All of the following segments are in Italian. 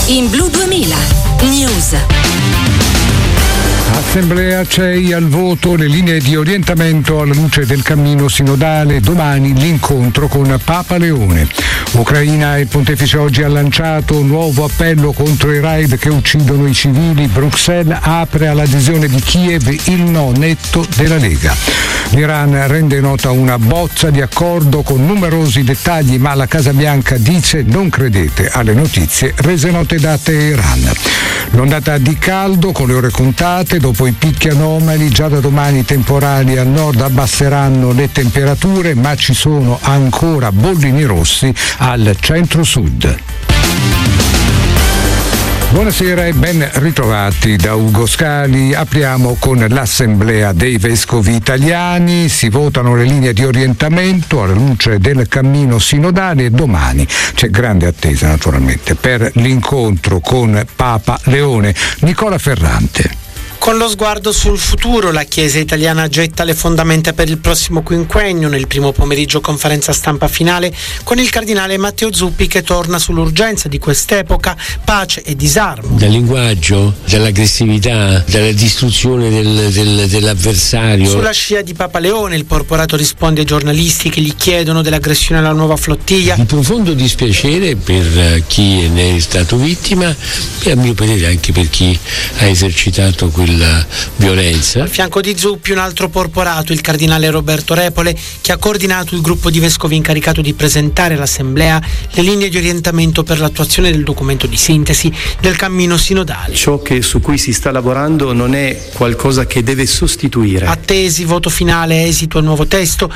in Blu 2000 News. Assemblea CEI al voto, le linee di orientamento alla luce del cammino sinodale, domani l'incontro con Papa Leone. Ucraina, il pontefice oggi ha lanciato un nuovo appello contro i raid che uccidono i civili. Bruxelles apre all'adesione di Kiev il no netto della Lega. L'Iran rende nota una bozza di accordo con numerosi dettagli, ma la Casa Bianca dice non credete alle notizie rese note da Teheran. L'ondata di caldo con le ore contate, dopo i picchi anomali, già da domani i temporali al nord abbasseranno le temperature, ma ci sono ancora bollini rossi al centro-sud. Buonasera e ben ritrovati da Ugo Scali. Apriamo con l'Assemblea dei Vescovi Italiani. Si votano le linee di orientamento alla luce del cammino sinodale e domani c'è grande attesa naturalmente per l'incontro con Papa Leone. Nicola Ferrante. Con lo sguardo sul futuro, la Chiesa italiana getta le fondamenta per il prossimo quinquennio. Nel primo pomeriggio conferenza stampa finale con il cardinale Matteo Zuppi che torna sull'urgenza di quest'epoca, pace e disarmo. Dal linguaggio, dall'aggressività, dalla distruzione dell'avversario. Sulla scia di Papa Leone il porporato risponde ai giornalisti che gli chiedono dell'aggressione alla nuova flottiglia. Un profondo dispiacere per chi ne è stato vittima e a mio parere anche per chi ha esercitato quella violenza. Al fianco di Zuppi un altro porporato, il cardinale Roberto Repole, che ha coordinato il gruppo di vescovi incaricato di presentare all'Assemblea le linee di orientamento per l'attuazione del documento di sintesi del cammino sinodale. Ciò su cui si sta lavorando non è qualcosa che deve sostituire. Attesi, voto finale, esito al nuovo testo.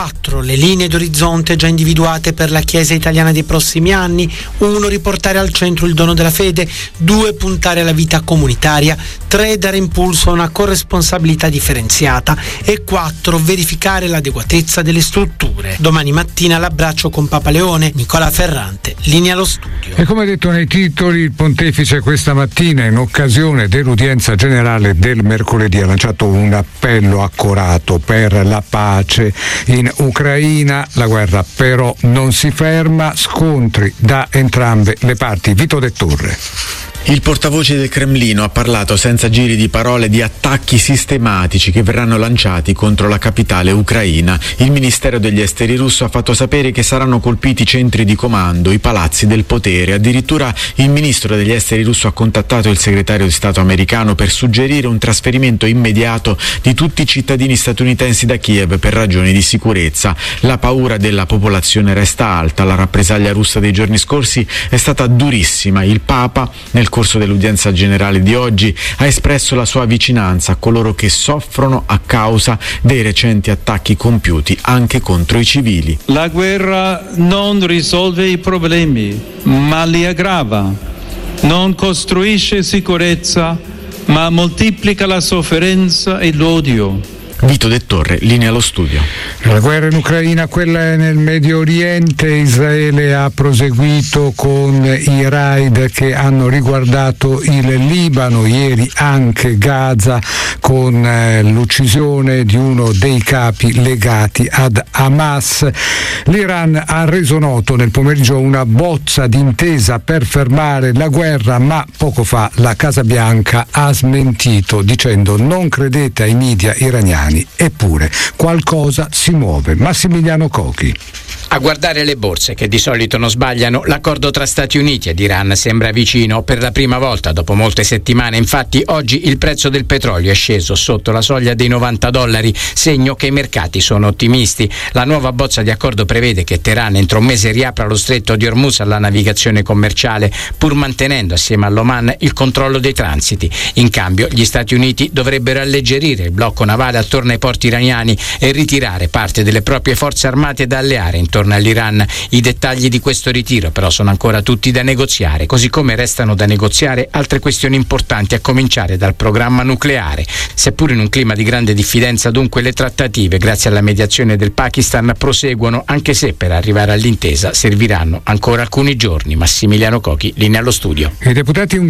4 le linee d'orizzonte già individuate per la Chiesa italiana dei prossimi anni. 1 riportare al centro il dono della fede. 2 puntare alla vita comunitaria. 3 dare impulso a una corresponsabilità differenziata e 4 verificare l'adeguatezza delle strutture. Domani mattina l'abbraccio con Papa Leone. Nicola Ferrante, linea allo studio. E come detto nei titoli, il pontefice questa mattina in occasione dell'udienza generale del mercoledì ha lanciato un appello accorato per la pace in Ucraina. La guerra però non si ferma, scontri da entrambe le parti. Vito De Torre. Il portavoce del Cremlino ha parlato senza giri di parole di attacchi sistematici che verranno lanciati contro la capitale ucraina. Il Ministero degli Esteri russo ha fatto sapere che saranno colpiti i centri di comando, i palazzi del potere. Addirittura il ministro degli Esteri russo ha contattato il segretario di Stato americano per suggerire un trasferimento immediato di tutti i cittadini statunitensi da Kiev per ragioni di sicurezza. La paura della popolazione resta alta. La rappresaglia russa dei giorni scorsi è stata durissima. Il Papa, nel corso dell'udienza generale di oggi, ha espresso la sua vicinanza a coloro che soffrono a causa dei recenti attacchi compiuti anche contro i civili. La guerra non risolve i problemi, ma li aggrava. Non costruisce sicurezza, ma moltiplica la sofferenza e l'odio. Vito De Torre, linea allo studio. La guerra in Ucraina, quella nel Medio Oriente. Israele ha proseguito con i raid che hanno riguardato il Libano, ieri anche Gaza con l'uccisione di uno dei capi legati ad Hamas. L'Iran ha reso noto nel pomeriggio una bozza d'intesa per fermare la guerra, ma poco fa la Casa Bianca ha smentito dicendo non credete ai media iraniani. Eppure qualcosa si muove. Massimiliano Cochi. A guardare le borse, che di solito non sbagliano, l'accordo tra Stati Uniti ed Iran sembra vicino. Per la prima volta dopo molte settimane, infatti, oggi il prezzo del petrolio è sceso sotto la soglia dei $90, segno che i mercati sono ottimisti. La nuova bozza di accordo prevede che Teheran entro un mese riapra lo stretto di Hormuz alla navigazione commerciale, pur mantenendo assieme all'Oman il controllo dei transiti. In cambio, gli Stati Uniti dovrebbero alleggerire il blocco navale attorno ai porti iraniani e ritirare parte delle proprie forze armate da alleare intorno all'Iran. I dettagli di questo ritiro però sono ancora tutti da negoziare, così come restano da negoziare altre questioni importanti, a cominciare dal programma nucleare. Seppur in un clima di grande diffidenza, dunque, le trattative, grazie alla mediazione del Pakistan, proseguono, anche se per arrivare all'intesa serviranno ancora alcuni giorni. Massimiliano Cochi, linea allo studio. I deputati